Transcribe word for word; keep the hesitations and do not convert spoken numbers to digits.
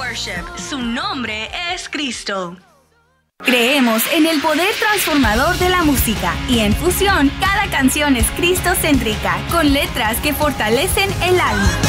Worship. Su nombre es Cristo. Creemos en el poder transformador de la música y en Fusión cada canción es cristocéntrica con letras que fortalecen el alma.